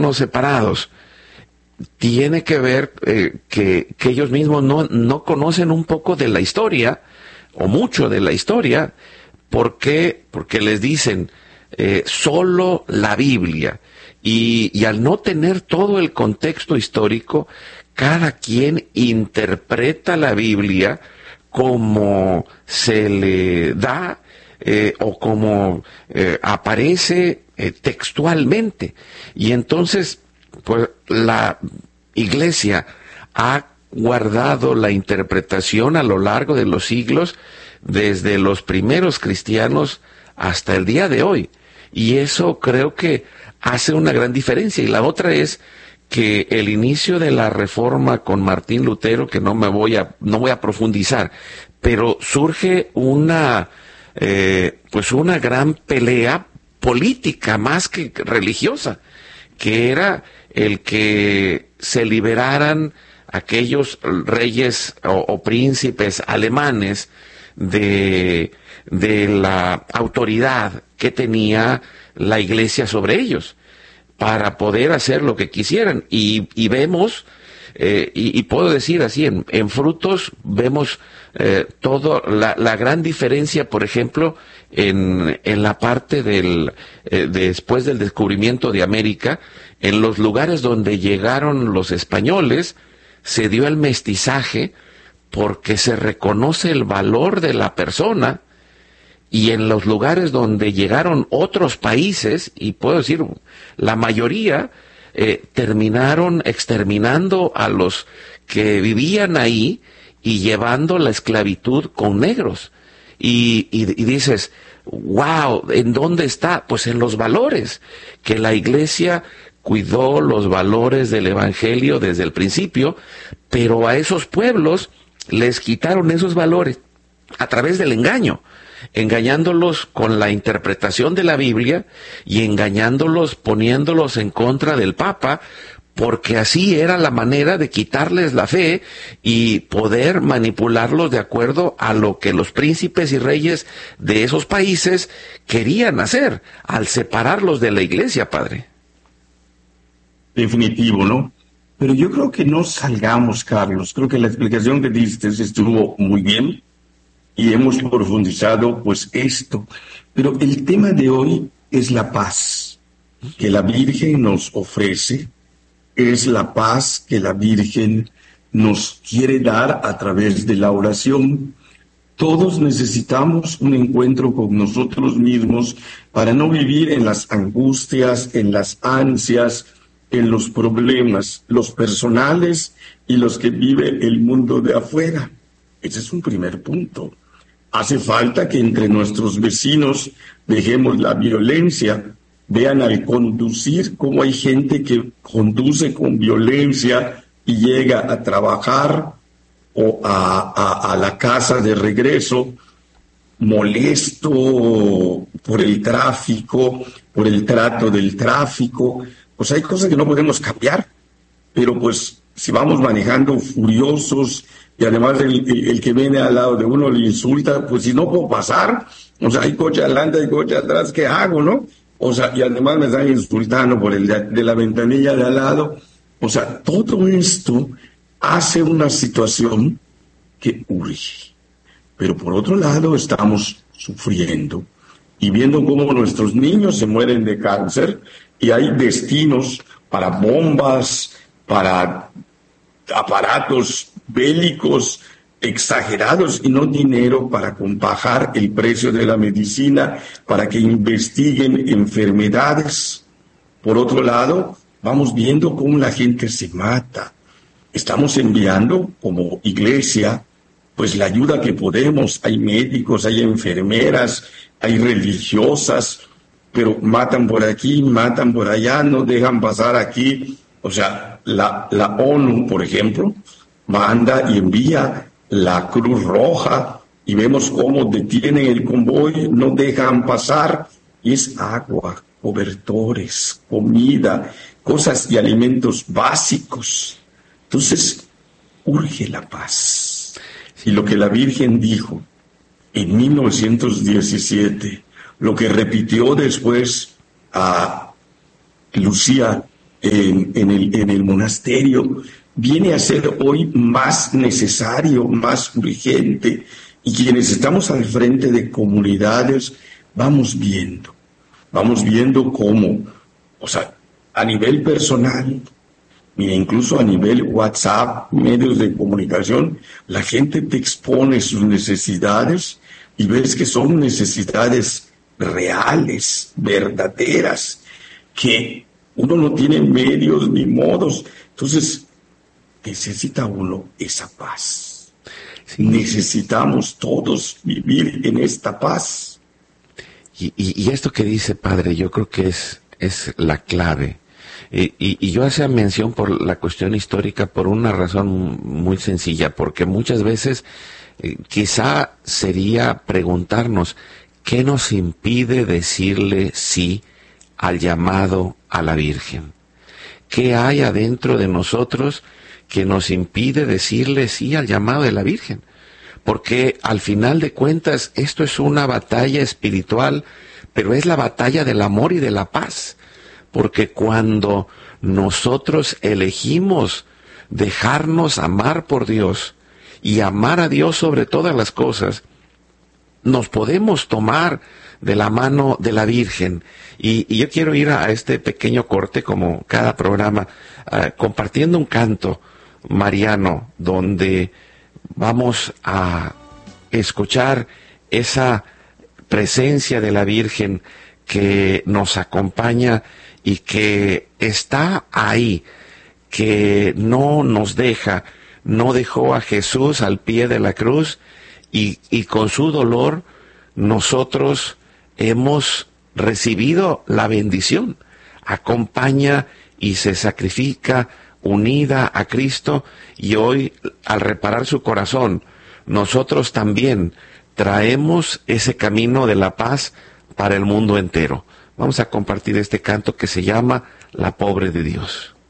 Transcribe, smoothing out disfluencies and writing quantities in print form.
cristianos separados, tiene que ver que ellos mismos no conocen un poco de la historia, o mucho de la historia. ¿Por qué? Porque les dicen solo la Biblia, y al no tener todo el contexto histórico, cada quien interpreta la Biblia como se le da o como aparece textualmente. Y entonces, pues la Iglesia ha guardado la interpretación a lo largo de los siglos, desde los primeros cristianos hasta el día de hoy. Y eso creo que hace una gran diferencia. Y la otra es que el inicio de la Reforma con Martín Lutero, que no voy a profundizar, pero surge una gran pelea política más que religiosa, que era el que se liberaran aquellos reyes o príncipes alemanes de la autoridad que tenía la Iglesia sobre ellos, para poder hacer lo que quisieran. Y vemos, y puedo decir así, en frutos vemos la gran diferencia, por ejemplo, en la parte después del descubrimiento de América, en los lugares donde llegaron los españoles, se dio el mestizaje porque se reconoce el valor de la persona. Y en los lugares donde llegaron otros países, y puedo decir, la mayoría, terminaron exterminando a los que vivían ahí y llevando la esclavitud con negros. Y dices, wow, ¿en dónde está? Pues en los valores, que la Iglesia cuidó los valores del Evangelio desde el principio, pero a esos pueblos les quitaron esos valores a través del engaño, engañándolos con la interpretación de la Biblia y engañándolos, poniéndolos en contra del Papa, porque así era la manera de quitarles la fe y poder manipularlos de acuerdo a lo que los príncipes y reyes de esos países querían hacer, al separarlos de la Iglesia, padre. Definitivo, ¿no? Pero yo creo que no salgamos, Carlos. Creo que la explicación que diste estuvo muy bien y hemos profundizado pues esto. Pero el tema de hoy es la paz que la Virgen nos ofrece, es la paz que la Virgen nos quiere dar a través de la oración. Todos necesitamos un encuentro con nosotros mismos para no vivir en las angustias, en las ansias, en los problemas, los personales y los que vive el mundo de afuera. Ese es un primer punto. Hace falta que entre nuestros vecinos dejemos la violencia. Vean al conducir cómo hay gente que conduce con violencia y llega a trabajar o a la casa de regreso molesto por el tráfico, por el trato del tráfico. Pues hay cosas que no podemos cambiar, pero pues si vamos manejando furiosos y además el que viene al lado de uno le insulta, pues si no puedo pasar, o sea, hay coche adelante, hay coche atrás, ¿qué hago, no? O sea, y además me están insultando por el de la ventanilla de al lado. O sea, todo esto hace una situación que urge. Pero por otro lado estamos sufriendo y viendo cómo nuestros niños se mueren de cáncer y hay destinos para bombas, para aparatos bélicos exagerados y no dinero para bajar el precio de la medicina, para que investiguen enfermedades. Por otro lado, vamos viendo cómo la gente se mata. Estamos enviando como iglesia pues la ayuda que podemos. Hay médicos, hay enfermeras, hay religiosas, pero matan por aquí, matan por allá, no dejan pasar aquí. O sea, la ONU, por ejemplo, manda y envía la Cruz Roja y vemos cómo detienen el convoy, no dejan pasar, y es agua, cobertores, comida, cosas y alimentos básicos. Entonces, urge la paz. Y lo que la Virgen dijo en 1917, lo que repitió después a Lucía en el monasterio, viene a ser hoy más necesario, más urgente, y quienes estamos al frente de comunidades vamos viendo cómo, o sea, a nivel personal, mira, incluso a nivel WhatsApp, medios de comunicación, la gente te expone sus necesidades y ves que son necesidades reales, verdaderas, que uno no tiene medios ni modos. Entonces, necesita uno esa paz. Sí. Necesitamos todos vivir en esta paz. Y esto que dice, padre, yo creo que es la clave. Y yo hacía mención por la cuestión histórica por una razón muy sencilla, porque muchas veces quizá sería preguntarnos, ¿qué nos impide decirle sí al llamado a la Virgen? ¿Qué hay adentro de nosotros que nos impide decirle sí al llamado de la Virgen? Porque al final de cuentas esto es una batalla espiritual, pero es la batalla del amor y de la paz. Porque cuando nosotros elegimos dejarnos amar por Dios y amar a Dios sobre todas las cosas, nos podemos tomar de la mano de la Virgen. Y yo quiero ir a este pequeño corte, como cada programa, compartiendo un canto mariano, donde vamos a escuchar esa presencia de la Virgen que nos acompaña y que está ahí, que no nos deja, no dejó a Jesús al pie de la cruz, y con su dolor nosotros hemos recibido la bendición. Acompaña y se sacrifica unida a Cristo, y hoy, al reparar su corazón, nosotros también traemos ese camino de la paz para el mundo entero. Vamos a compartir este canto que se llama La Pobre de Dios.